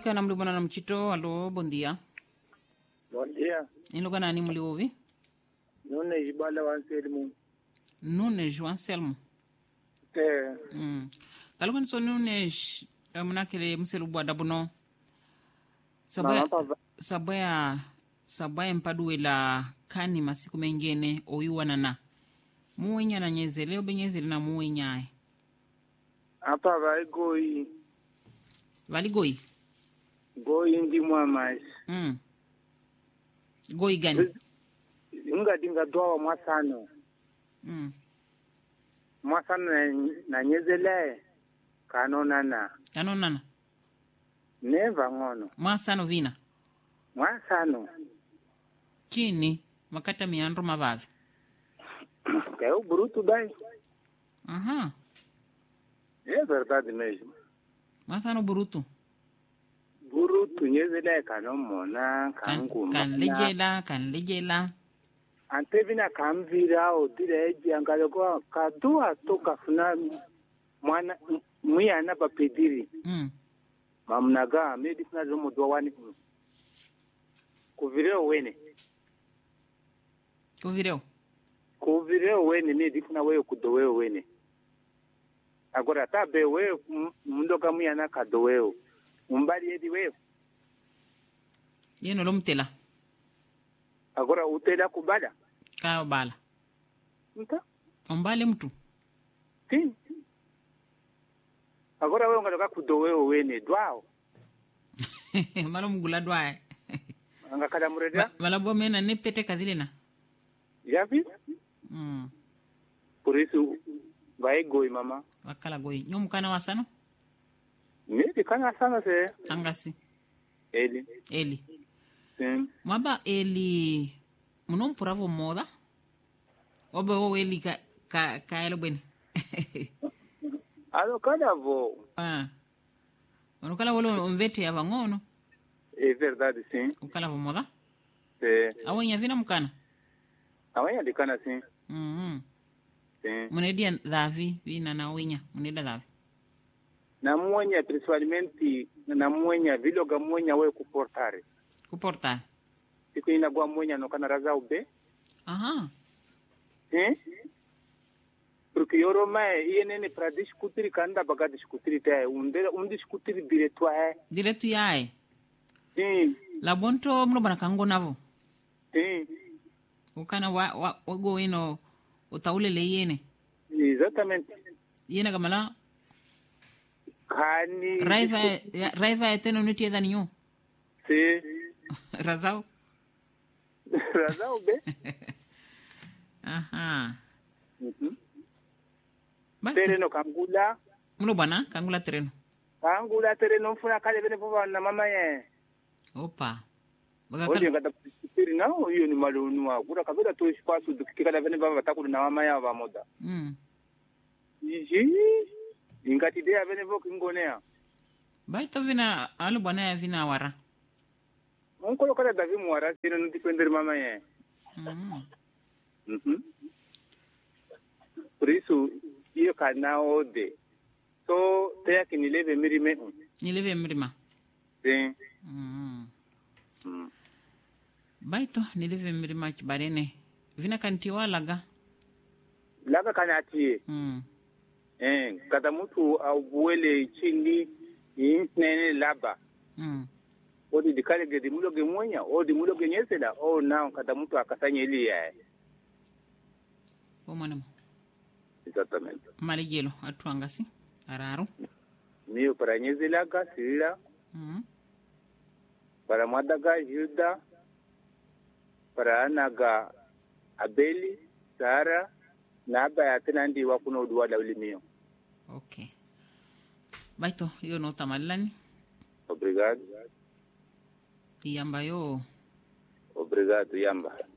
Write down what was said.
Moçambique, na mlibona na mchito. Alô, bom dia. Bom dia. Em lugar nani muli ouvi? Nunes Ibala wa Anselmo. Nunes Anselmo. Talvez só Nunes mnakele mselu bwada buno. Sabaya mpadu la kani masiku mengine oyuwana na muwenya na nyezele obenyezele na muwenya. Apa vaigoi. Valigoi? Goi ndi mwamas. Goi gani? Dinga dwa mwasano. Mwasano na nyezele kanonana. Kanonana? Neva ngono. Mwasano vina? Mwasano. Kini? Makata miandro mabavi? Kaya o bruto dai. Aham. É verdade mesmo. Mwasano burutu? Burutu nyezele kanomona kanguma. Kan lejela. Antevina kamvira odireji angaloko kadua toka funa mwana muyana papediri. Mamnaga medi funa zomo dwani. Kuvireo wene. Kuvireo wene medi funa wewe kudoweo wene. Agora tabe wewe mundoka muyana kadoweo. Umbali edi wewe. Yeno lomtela. Agora utela kubala. Kaya bala. Nta? Umbali mtu. Sim. Agora wewe ngaloka kudowewe wene dwao. Malo mugula dwae. Angakala mureda? Malabo mena nepete kadile na. Yapi? Por isso vai goi mama. Wakala goi. Nyomu kana wasano? Mimi kana sana se. Angasi. Eli. Sim. Maba Eli munom puravo moda? Obe o Eli ka elo bene. Alo kada vo. Onukala wolo mvete ya vangono. É verdade sim. Ukala vo moda? Awanya vina mukana? Awanya dikana sim. Sim. Munedia dhavi vina na awanya. Muneda dhavi. Na muenya principalmente na muenya viloga muenya we kuportare. Kuportar. Siku inagwa muenya no kana raza ube. Aha. Porque yoro mai ienene para discutir kanda baga discutir te discutir direto yae. Sim. La bonto mno bana kango navo. Sim. Ukana wago ino utaulele yene. Exatamente. Yene kamala Kani raiva ya tena unuti edha niyo. Si. Razao be. Aha. Tereno kangula. Mno bana kangula tereno. Kangula tereno mfuna kale bene popa na mama ye. Opa. Oje ngata pisipiri na hiyo ni malunua. Kura kabila tu espaço dukikala bene baba batakulu na mama ya ba moda. Ingati dea bene voki ngonea. Baito vina alu bwana ya vina wara. Onkolo kada davi mwara sino ntipendere mama ye. Por isso iyo kana ode. So teya kinileve mirime. Nileve mirima. Sim. Baito nileve mirima kibarene. Vina kantiwa laga. Laga kanati. Kada mtu aubuele chini nene laba. Odi dikale gedi muloge mwenya, odi muloge nyeseda, nao kada mtu akasanya ili ya. Mwanamo. Exatamente. Maligelo atuangasi araru. Mio para nyezelaga sila. Para madaga Hilda. Para anaga Abeli, Sara, naba ya tena ndi wakuno uduwala ulimio. Okay. Baito, yo no tamalani. Obrigado. Yamba yo. Obrigado, Yamba.